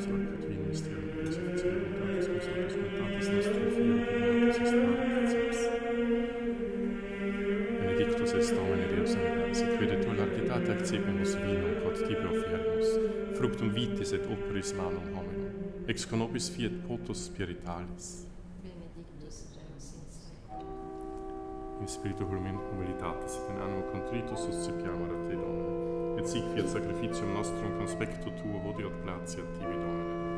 et vino mysterium crucifixionibus consortis mutatis nostri fiat beatus est Marcus. Benedictus est Domine Deus omnipotens, et videtur largitate accepimus vinum quod tibi offermus, fructum vitis et operis manum hominum, ex conopis fiat potus spiritualis. Benedictus Deus in seculum. In spiritu humilitatis et in animo contritus suscipiamur a te, Domine, et sic fiat sacrificium nostrum conspectu tuo hodie et gratiae tibi, Domine.